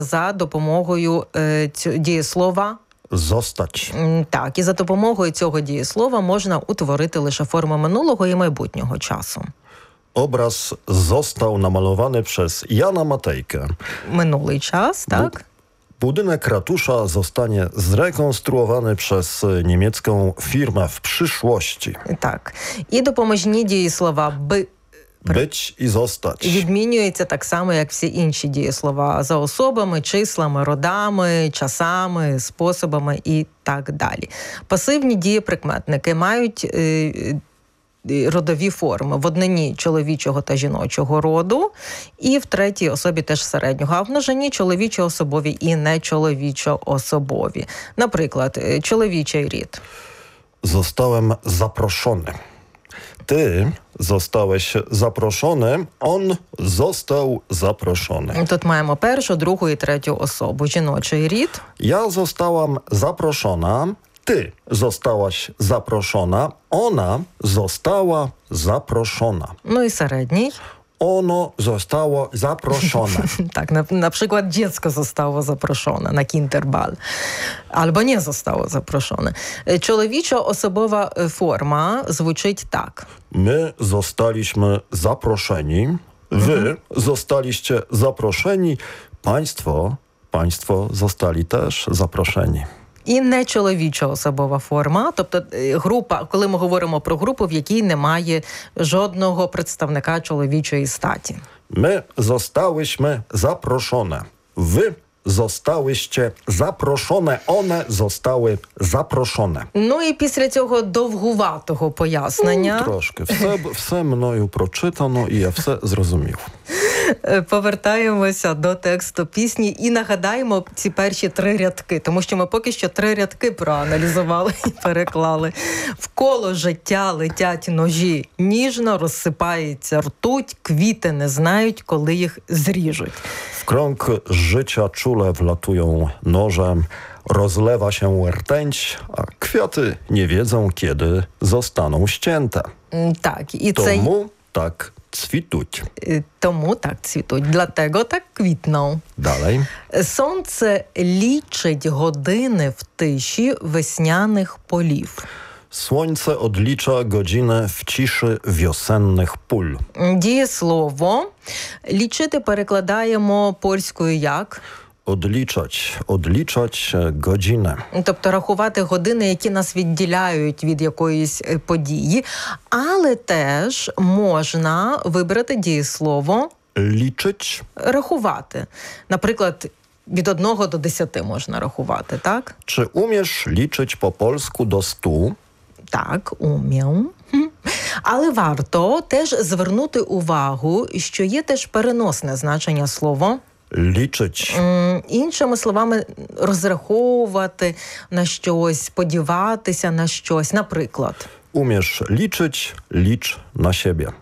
за допомогою дієслова zostać. Так, і за допомогою цього дієслова можна утворити лише форми минулого і майбутнього часу. Obraz został namalowany przez Jana Matejkę. Минулий час, так? Budynek ratusza zostanie zrekonstruowany przez niemiecką firmę w przyszłości. Так. І допоможні дієслова Być i zostać. відмінюються так само, як всі інші дієслова за особами, числами, родами, часами, способами і так далі. Пасивні дієприкметники мають родові форми в однині чоловічого та жіночого роду і в третій особі теж середнього, а в множині чоловічо-особові і нечоловічо-особові. Наприклад, чоловічий рід. Zostałem zaproszony. Ty zostałeś zaproszony, on został zaproszony. Тут маємо першу, другу і третю особу. Жіночий рід. Ja zostałam zaproszona, ty zostałaś zaproszona, ona została zaproszona. Ну і середній. Ono zostało zaproszone. Так, наприклад, dziecko zostało zaproszone na kinderbal. Albo nie zostało zaproszone. Człowieczo-osobowa forma звучить tak. My zostaliśmy zaproszeni, wy zostaliście zaproszeni, państwo zostali też zaproszeni. І нечоловічо-особова форма, тобто група, коли ми говоримо про групу, в якій немає жодного представника чоловічої статі. My zostałyśmy zaproszone. Wy zostałyście zaproszone. One zostały zaproszone. Ну і після цього довгуватого пояснення Трошки. Все мною прочитано, і я все зрозумів. повертаємося до тексту пісні і нагадаємо ці перші 3 рядки, тому що ми поки що 3 рядки проаналізували і переклали. Вколо життя летять ножі, ніжно розсипається ртуть, квіти не знають, коли їх зріжуть. W krąg życia czule wlatują nożem, rozlewa się rtęć, a kwiaty nie wiedzą, kiedy zostaną ścięte. Так, і це... Тому tak цвітуть. Тому так цвітуть, dlatego так квітną. Dalej. Сонце лічить години в тиші весняних полів. Słońce odlicza godzinę w ciszy wiosennych pól. Дієслово лічити перекладаємо польською як? Odliczać godzinę. Тобто рахувати години, які нас відділяють від якоїсь події. Але теж можна вибрати дієслово Liczyć. рахувати. Наприклад, від 1 до 10 можна рахувати, так? Czy umiesz liczyć po polsku do 100? Так, умію. Але варто теж звернути увагу, що є теж переносне значення слова. Liczyć. Іншими словами, розраховувати на щось, сподіватися на щось. Наприклад. Umiesz liczyć, licz na siebie.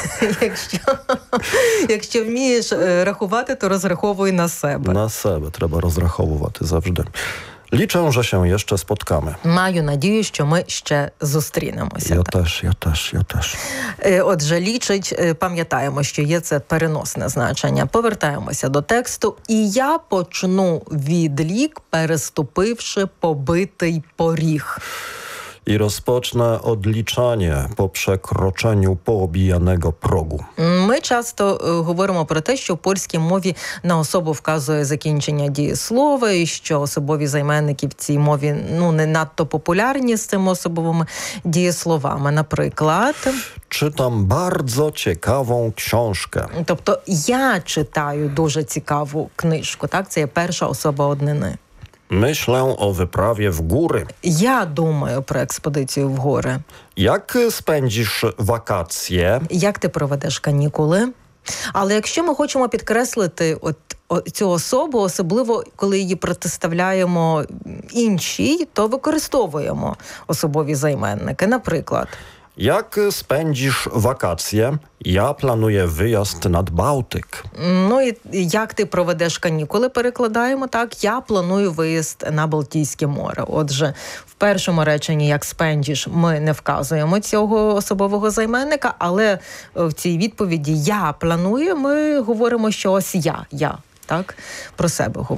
Якщо вмієш рахувати, то розраховуй на себе. Na себе треба розраховувати завжди. Liczę, że się jeszcze spotkamy. Маю надію, що ми ще зустрінемося. Я теж. Отже, лічить, пам'ятаємо, що є це переносне значення. Повертаємося до тексту. І я почну відлік, переступивши побитий поріг. I rozpocznę odliczanie po przekroczeniu poobijanego progu. Ми часто говоримо про те, що в польській мові на особу вказує закінчення дієслова, і що особові займенники в цій мові не надто популярні з цими особовими дієсловами. Наприклад... Czytam bardzo ciekawą książkę. Тобто я читаю дуже цікаву книжку. Так? Це є перша особа однини. Myślę o wyprawie w góry. Я думаю про експедицію в гори. Jak spędzisz wakacje? Як ти проведеш канікули? Але якщо ми хочемо підкреслити цю особу, особливо коли її протиставляємо іншій, то використовуємо особові займенники. Наприклад, Jak spędzisz wakacje? Ja planuję wyjazd nad Bałtyk. Ну і як ти проведеш канікули, перекладаємо так. Я планую виїзд на Балтійське море. Отже, в першому реченні, як спендіш, ми не вказуємо цього особового займенника, але в цій відповіді «я планую» ми говоримо, що ось я. так, про себе говорити.